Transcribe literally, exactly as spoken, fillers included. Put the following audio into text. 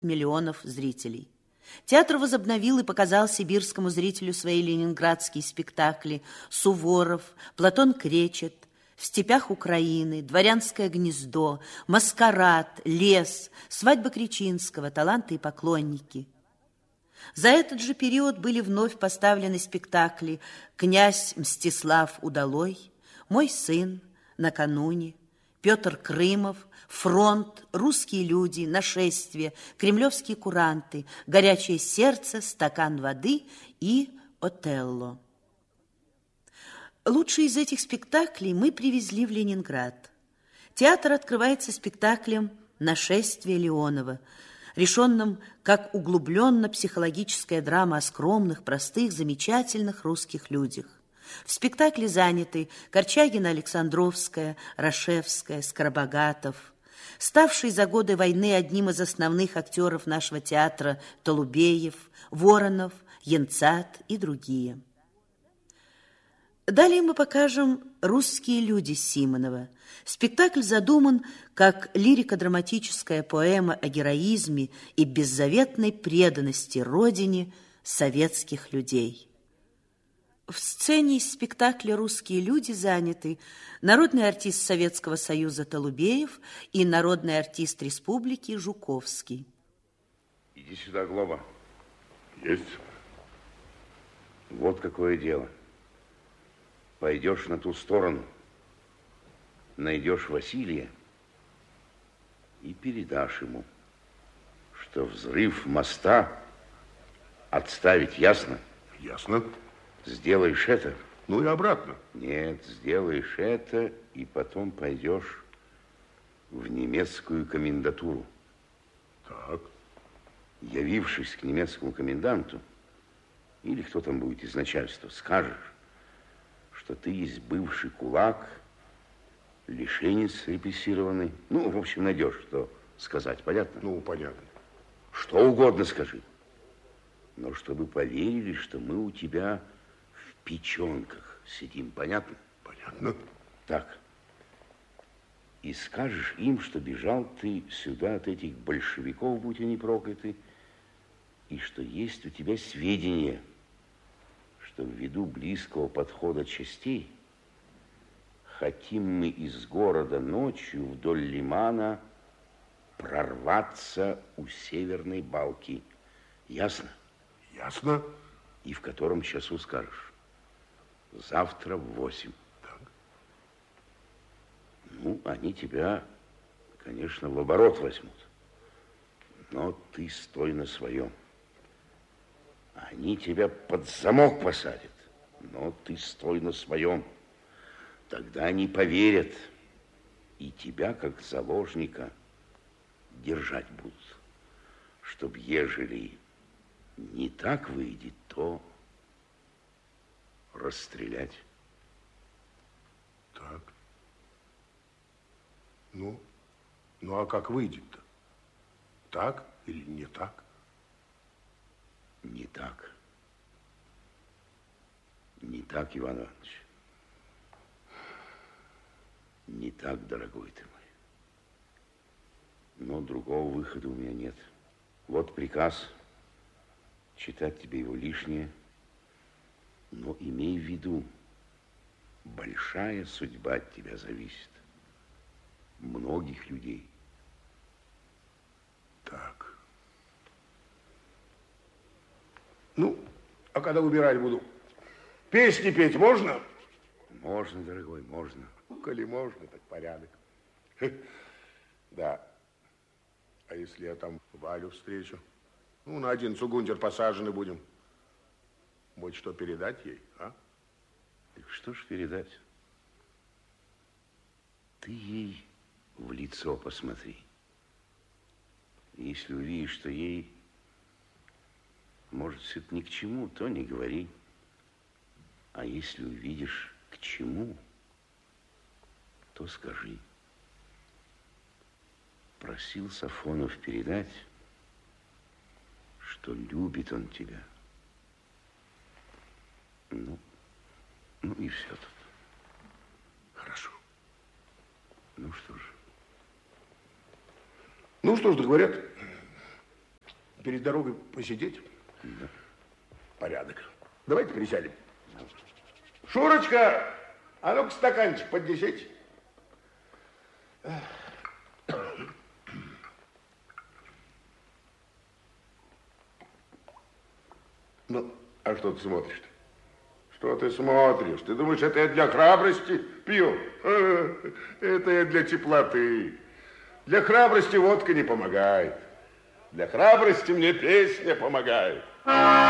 миллионов зрителей. Театр возобновил и показал сибирскому зрителю свои ленинградские спектакли «Суворов», «Платон Кречет», «В степях Украины», «Дворянское гнездо», «Маскарад», «Лес», «Свадьба Кречинского», «Таланты и поклонники». За этот же период были вновь поставлены спектакли «Князь Мстислав Удалой», «Мой сын», «Накануне», Петр Крымов, «Фронт», «Русские люди», «Нашествие», «Кремлевские куранты», «Горячее сердце», «Стакан воды» и «Отелло». Лучшие из этих спектаклей мы привезли в Ленинград. Театр открывается спектаклем «Нашествие Леонова», решенным как углубленно-психологическая драма о скромных, простых, замечательных русских людях. В спектакле заняты Корчагина, Александровская, Рашевская, Скоробогатов, ставший за годы войны одним из основных актеров нашего театра Толубеев, Воронов, Янцат и другие. Далее мы покажем «Русские люди» Симонова. Спектакль задуман как лирико-драматическая поэма о героизме и беззаветной преданности родине советских людей. В сцене из спектакля «Русские люди» заняты народный артист Советского Союза Толубеев и народный артист Республики Жуковский. Иди сюда, Глоба. Есть. Вот какое дело. Пойдешь на ту сторону, найдешь Василия и передашь ему, что взрыв моста отставить, ясно? Ясно. Сделаешь это? Ну и обратно. Нет, сделаешь это, и потом пойдешь в немецкую комендатуру. Так. Явившись к немецкому коменданту, или кто там будет из начальства, скажешь, что ты есть бывший кулак, лишенец репрессированный. Ну, в общем, найдешь, что сказать. Понятно? Ну, понятно. Что угодно скажи. Но чтобы поверили, что мы у тебя в печенках сидим. Понятно? Понятно. Так. И скажешь им, что бежал ты сюда от этих большевиков, будь они прокляты, и что есть у тебя сведения, что ввиду близкого подхода частей хотим мы из города ночью вдоль лимана прорваться у Северной Балки. Ясно? Ясно. И в котором часу скажешь? Завтра в восемь. Так. Ну, они тебя, конечно, в оборот возьмут. Но ты стой на своем. Они тебя под замок посадят, но ты стой на своем. Тогда они поверят, и тебя, как заложника, держать будут. Чтоб, ежели не так выйдет, то расстрелять. Так. Ну, ну а как выйдет-то? Так или не так? Не так. Не так, Иван Иванович. Не так, дорогой ты мой. Но другого выхода у меня нет. Вот приказ. Читать тебе его лишнее. Но имей в виду, большая судьба от тебя зависит. Многих людей. Так. Ну, а когда выбирать буду? Песни петь можно? Можно, дорогой, можно. Ну, коли можно, так порядок. Да. А если я там Валю встречу? Ну, на один цугундер посажены будем. Вот что передать ей, а? Так что ж передать? Ты ей в лицо посмотри. Если увидишь, что ей, может, все это ни к чему, то не говори. А если увидишь, к чему, то скажи. Просил Сафонов передать, что любит он тебя. Ну, ну и все тут. Хорошо. Ну что ж. Ну что ж, да говорят, перед дорогой посидеть? Да. Порядок. Давайте присядем. Шурочка, а ну-ка стаканчик поднесите. Ну, а что ты смотришь-то? Что ты смотришь? Ты думаешь, это я для храбрости пью? Это я для теплоты. Для храбрости водка не помогает. Для храбрости мне песня помогает.